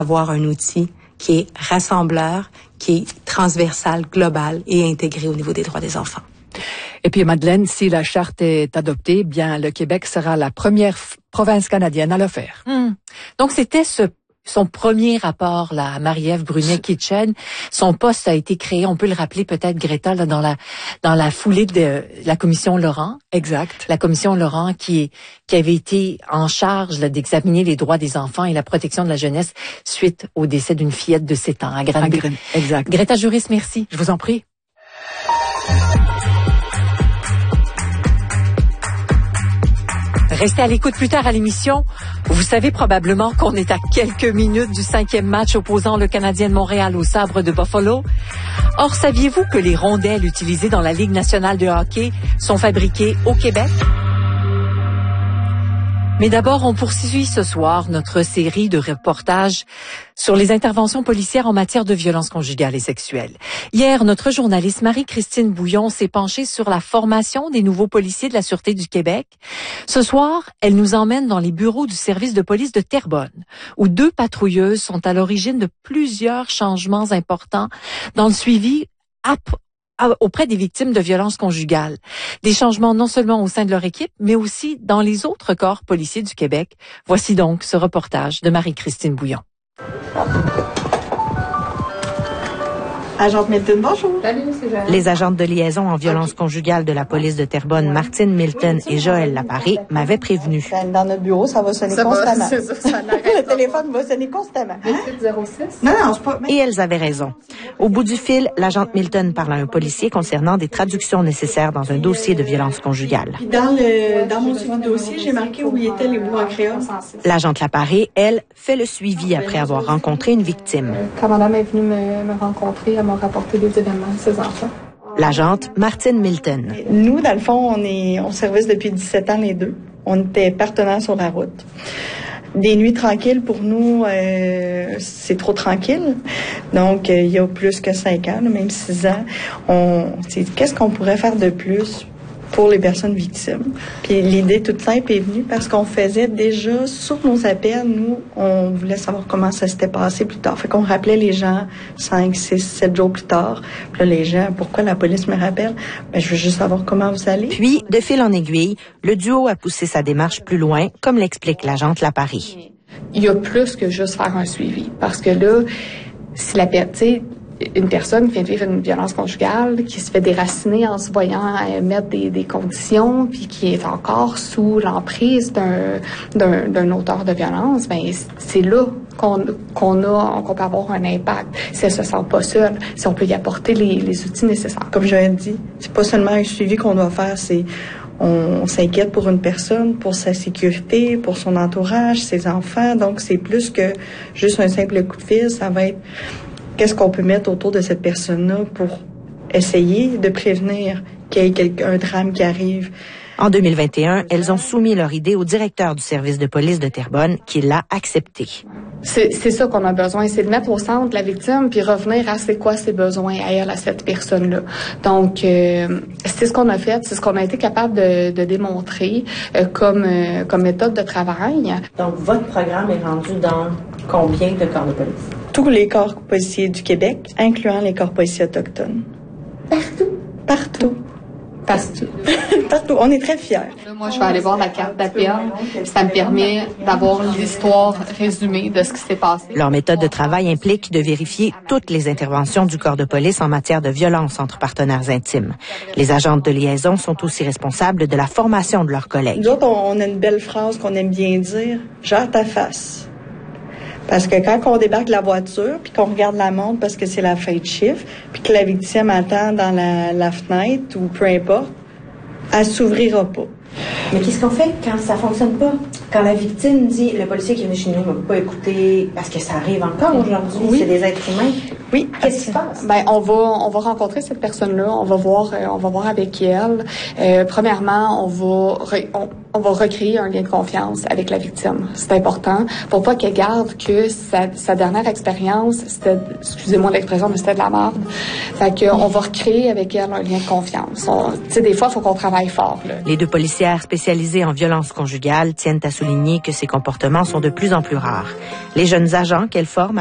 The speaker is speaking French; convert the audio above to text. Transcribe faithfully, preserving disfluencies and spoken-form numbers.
avoir un outil qui est rassembleur, qui est transversal, global et intégré au niveau des droits des enfants. Et puis, Madeleine, si la charte est adoptée, bien, le Québec sera la première f- province canadienne à le faire. Hum. Donc, c'était ce son premier rapport là, à Marie-Ève Brunet-Kitchen. Son poste a été créé, on peut le rappeler peut-être, Greta, là, dans la dans la foulée de la commission Laurent. Exact. La commission Laurent qui qui avait été en charge là, d'examiner les droits des enfants et la protection de la jeunesse suite au décès d'une fillette de sept ans à Granby. À Gren- Exact. Greta Juris, merci. Je vous en prie. Restez à l'écoute plus tard à l'émission. Vous savez probablement qu'on est à quelques minutes du cinquième match opposant le Canadien de Montréal au Sabre de Buffalo. Or, saviez-vous que les rondelles utilisées dans la Ligue nationale de hockey sont fabriquées au Québec? Mais d'abord, on poursuit ce soir notre série de reportages sur les interventions policières en matière de violence conjugale et sexuelle. Hier, notre journaliste Marie-Christine Bouillon s'est penchée sur la formation des nouveaux policiers de la Sûreté du Québec. Ce soir, elle nous emmène dans les bureaux du service de police de Terrebonne, où deux patrouilleuses sont à l'origine de plusieurs changements importants dans le suivi ap- auprès des victimes de violences conjugales. Des changements non seulement au sein de leur équipe, mais aussi dans les autres corps policiers du Québec. Voici donc ce reportage de Marie-Christine Bouillon. Agente Milton, bonjour. Salut, c'est Joël. Les agentes de liaison en violence conjugale de la police de Terrebonne, Martine Milton et Joël Laparé, m'avaient prévenu. Dans notre bureau, ça va sonner Ça constamment. va, c'est ça, ça n'arrête Le pas. téléphone va sonner constamment. huit zéro six. Non, non, c'est pas... Et elles avaient raison. Au bout du fil, l'agente Milton parle à un policier concernant des traductions nécessaires dans un dossier de violence conjugale. Puis dans, le, dans mon suivi de dossier, j'ai marqué où étaient les mots en créole. L'agente Laparé, elle, fait le suivi après avoir rencontré une victime. Quand madame est venue me, me rencontrer, elle m'a rapporté des éléments de ses enfants. L'agente Martine Milton. Nous, dans le fond, on est on service depuis dix-sept ans les deux. On était partenaires sur la route. Des nuits tranquilles, pour nous, euh, c'est trop tranquille. Donc, euh, il y a plus que cinq ans, là, même six ans, on, c'est, qu'est-ce qu'on pourrait faire de plus pour les personnes victimes? Puis l'idée toute simple est venue parce qu'on faisait déjà, sur nos appels, nous, on voulait savoir comment ça s'était passé plus tard. Fait qu'on rappelait les gens cinq, six, sept jours plus tard. Puis là, les gens, pourquoi la police me rappelle? Ben, je veux juste savoir comment vous allez. Puis, de fil en aiguille, le duo a poussé sa démarche plus loin, comme l'explique l'agente Laparé. Il y a plus que juste faire un suivi. Parce que là, si la per- tu sais, une personne qui vient de vivre une violence conjugale, qui se fait déraciner en se voyant euh, mettre des, des conditions, puis qui est encore sous l'emprise d'un, d'un, d'un auteur de violence, ben c'est là qu'on, qu'on a, qu'on peut avoir un impact. Si elle se sent pas seule, si on peut y apporter les, les outils nécessaires. Comme je l'ai dit, c'est pas seulement un suivi qu'on doit faire, c'est on, on s'inquiète pour une personne, pour sa sécurité, pour son entourage, ses enfants. Donc c'est plus que juste un simple coup de fil. Ça va être qu'est-ce qu'on peut mettre autour de cette personne-là pour essayer de prévenir qu'il y ait quelque, un drame qui arrive. En deux mille vingt et un, elles ont soumis leur idée au directeur du service de police de Terrebonne, qui l'a accepté. C'est, c'est ça qu'on a besoin, c'est de mettre au centre la victime puis revenir à c'est quoi ses besoins à elle, à cette personne-là. Donc, euh, c'est ce qu'on a fait, c'est ce qu'on a été capable de, de démontrer euh, comme, euh, comme méthode de travail. Donc, votre programme est rendu dans combien de corps de police? Tous les corps policiers du Québec, incluant les corps policiers autochtones. Partout. Partout. Partout. Partout. On est très fiers. Là, moi, je vais aller voir la carte d'appel. Ça me permet d'avoir l'histoire résumée de ce qui s'est passé. Leur méthode de travail implique de vérifier toutes les interventions du corps de police en matière de violence entre partenaires intimes. Les agentes de liaison sont aussi responsables de la formation de leurs collègues. Nous autres, on a une belle phrase qu'on aime bien dire. Gère ta face. Parce que quand on débarque de la voiture, puis qu'on regarde la montre parce que c'est la fin de chiffre, puis que la victime attend dans la, la fenêtre ou peu importe, elle s'ouvrira pas. Mais qu'est-ce qu'on fait quand ça fonctionne pas? Quand la victime dit, le policier qui est venu chez nous m'a pas écouté, parce que ça arrive encore aujourd'hui, Oui. c'est des êtres humains. Oui. Qu'est-ce qui se passe? Ben, on va, on va rencontrer cette personne-là. On va voir, euh, on va voir avec elle. Euh, premièrement, on va, re, on, on va recréer un lien de confiance avec la victime. C'est important pour pas qu'elle garde que sa, sa dernière expérience, c'était, excusez-moi l'expression, mais c'était de la merde. Fait que, on va recréer avec elle un lien de confiance. Tu sais, des fois, il faut qu'on travaille fort, là. Les deux policières spécialisées en violence conjugale tiennent à souligner que ces comportements sont de plus en plus rares. Les jeunes agents qu'elles forment